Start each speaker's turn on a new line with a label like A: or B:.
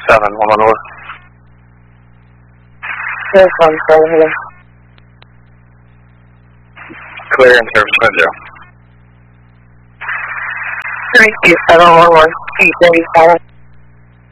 A: 117,
B: Yes, 17, hello.
A: clear in service window.
B: 32711, T35.